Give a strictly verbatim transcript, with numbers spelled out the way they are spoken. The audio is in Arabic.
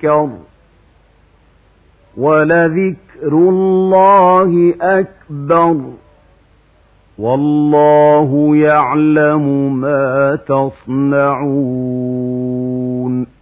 أنكر ولذكر الله أكبر والله يعلم ما تصنعون